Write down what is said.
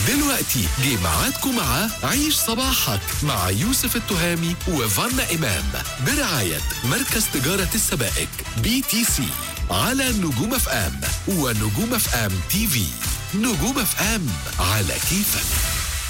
دلوقتي جه ميعادكم مع عيش صباحك مع يوسف التهامي وفانا إمام برعاية مركز تجارة السبائك BTC على نجوم اف ام ونجوم اف ام TV. نجوم اف ام على كيفك.